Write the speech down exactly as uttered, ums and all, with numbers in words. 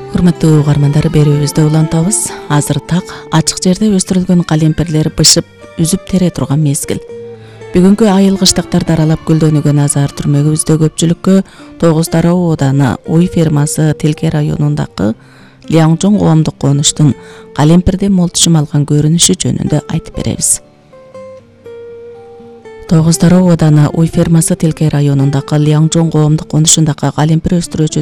Урматтуу угармандар, берүүбүздө улантабыз. Азыр так ачык жерде өстүрүлгөн калемпирлер бышып, үзүп тере турган мезгил. Бүгүнкү айыл кыштактарды аралап гүлдөнүгөн азар түрмөгүбүздө көпчүлүккө Тогуз Дароо ооданы Уй фермасы Телке районундагы Лиаңчоң коомдук конуштун калемпирден молтушум алган көрүнүшү жөнүндө айтып беребиз. Тогуз Дароо ооданы Уй фермасы Телке районундагы Лиаңчоң коомдук конушундагы калемпир өстүрүүчү